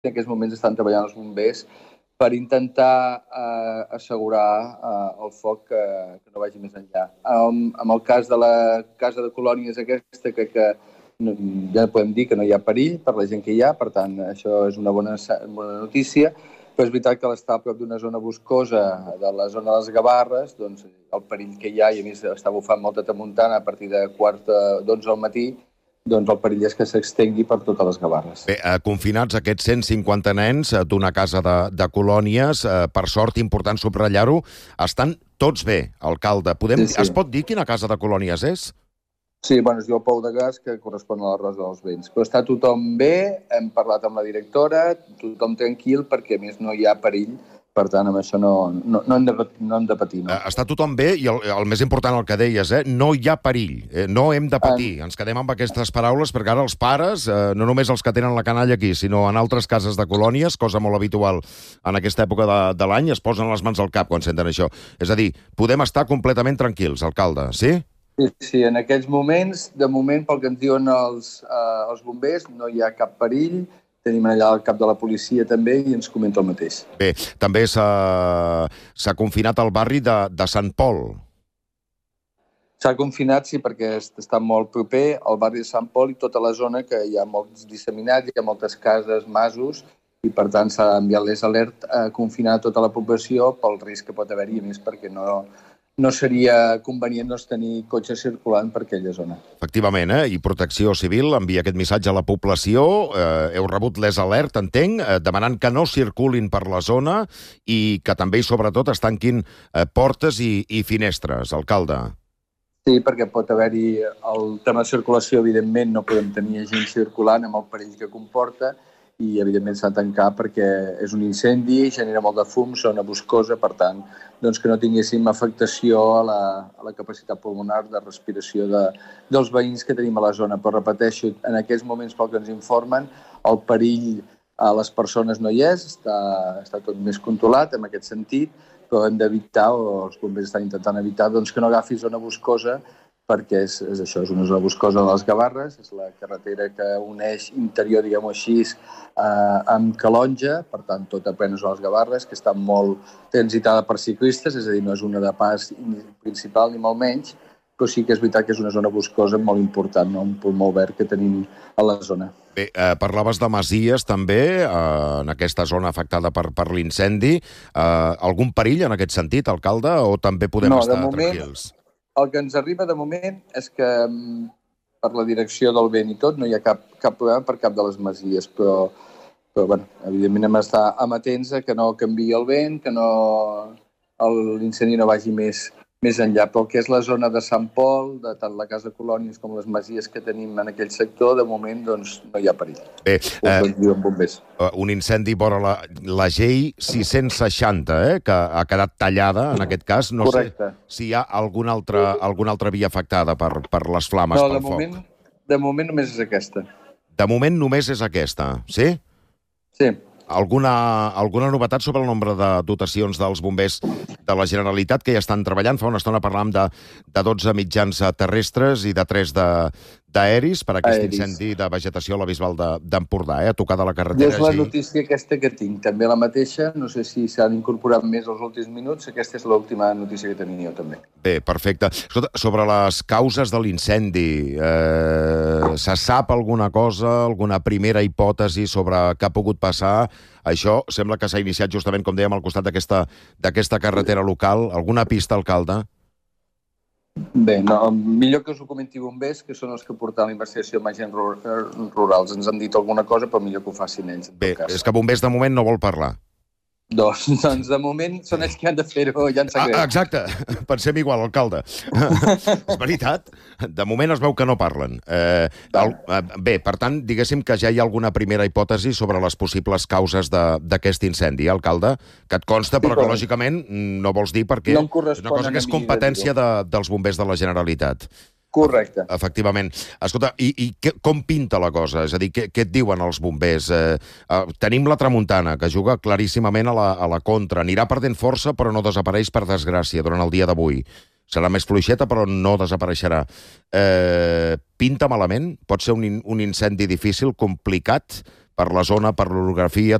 en aquests moments estan treballant els bombers per intentar assegurar el foc que no vagi més enllà. En el cas de la casa de colònies aquesta, crec que ja podem dir que no hi ha perill per la gent que hi ha, per tant, això és una bona notícia, però és veritat que l'estar a prop d'una zona boscosa, de la zona de les Gavarres, doncs el perill que hi ha, i a més està bufant molta tramuntana a partir de quart d'11 al matí, doncs el perill és que s'extengui per totes les Gavarres. Bé, confinats aquests 150 nens d'una casa de colònies, per sort, important subratllar-ho, estan tots bé, alcalde. Sí. Es pot dir quina casa de colònies és? Sí, bueno, es diu el Pou de Gas, que correspon a la Rosa dels Vents. Però està tothom bé, hem parlat amb la directora, tothom tranquil, perquè a més no hi ha perill. Per tant, amb això no hem de patir. No? Està tothom bé i el més important, el que deies, no hi ha perill, no hem de patir. Ens quedem amb aquestes paraules perquè ara els pares, no només els que tenen la canalla aquí, sinó en altres cases de colònies, cosa molt habitual en aquesta època de l'any, es posen les mans al cap quan senten això. És a dir, podem estar completament tranquils, alcalde, sí? Sí, en aquests moments, de moment, pel que ens diuen els bombers, no hi ha cap perill. Tenim allà el cap de la policia també i ens comenta el mateix. Bé, també s'ha confinat el barri de Sant Pol. S'ha confinat, sí, perquè està molt proper al barri de Sant Pol i tota la zona que hi ha molts disseminats, hi ha moltes cases, masos, i per tant s'ha enviat l'alert a confinar tota la població pel risc que pot haver-hi, a més perquè no seria convenient tenir cotxes circulant per aquella zona. Efectivament, i Protecció Civil envia aquest missatge a la població. Heu rebut l'alert, entenc, demanant que no circulin per la zona i que també i sobretot es tanquin portes i finestres, alcalde. Sí, perquè pot haver-hi el tema de circulació, evidentment no podem tenir gent circulant amb el perill que comporta, i evidentment s'ha de tancar perquè és un incendi, genera molt de fum, zona boscosa, per tant, doncs que no tinguéssim afectació a la capacitat pulmonar de respiració dels veïns que tenim a la zona. Però repeteixo, en aquests moments, pel que ens informen, el perill a les persones no hi és, està tot més controlat en aquest sentit, però hem d'evitar, o els bombers estan intentant evitar, doncs que no agafi zona boscosa, perquè és això, és una zona boscosa de les Gavarres, és la carretera que uneix interior, diguem-ho així, amb Calonja, per tant, tota apenas a les Gavarres, que està molt transitada per ciclistes, és a dir, no és una de pas principal ni molt menys, però sí que és veritat que és una zona boscosa molt important, un pulmó obert que tenim a la zona. Bé, parlaves de masies també, en aquesta zona afectada per l'incendi. Algun perill en aquest sentit, alcalde, o també podem estar tranquils? El que ens arriba de moment és que per la direcció del vent i tot no hi ha cap problema per cap de les masies, però bueno, evidentment hem d'estar amatents a que no canviï el vent, que l'incendi no vagi més enllà. Però el que és la zona de Sant Pol, de tant la Casa Colònies com les masies que tenim en aquell sector, de moment doncs, no hi ha perill. Bé, bombers. Un incendi vora la GEI 660, que ha quedat tallada, en aquest cas. No Correcte. Sé si hi ha alguna altra via afectada per les flames, pel foc. De moment només és aquesta. De moment només és aquesta, sí? Sí. Alguna novetat sobre el nombre de dotacions dels bombers de la Generalitat que ja estan treballant? Fa una estona parlàvem de 12 mitjans terrestres i de 3 d'aeris per aquest incendi de vegetació a la Bisbal d'Empordà, a tocar de la carretera. És la notícia aquesta que tinc, també la mateixa. No sé si s'han incorporat més els últims minuts. Aquesta és l'última notícia que tenia jo també. Bé, perfecte. Escolta, sobre les causes de l'incendi, se sap alguna cosa, alguna primera hipòtesi sobre què ha pogut passar? Això sembla que s'ha iniciat justament, com dèiem, al costat d'aquesta carretera local. Alguna pista, alcalde? Bé, millor que us ho comenti bombers, que són els que porten la investigació amb agents rurals. Ens han dit alguna cosa, però millor que ho facin ells. Bé, és que bombers de moment no vol parlar. Doncs de moment són ells que han de fer-ho, ja ens sap greu. Exacte, pensem igual, alcalde. És veritat, de moment es veu que no parlen. Bé, per tant, diguéssim que ja hi ha alguna primera hipòtesi sobre les possibles causes d'aquest incendi, alcalde, que et consta, però que lògicament no vols dir perquè és una cosa que és competència dels bombers de la Generalitat. Correcte. Efectivament. Escolta, i com pinta la cosa? És a dir, què et diuen els bombers? Tenim la tramuntana, que juga claríssimament a la contra. Anirà perdent força, però no desapareix per desgràcia durant el dia d'avui. Serà més fluixeta, però no desapareixerà. Pinta malament? Pot ser un incendi difícil, complicat, per la zona, per l'orografia,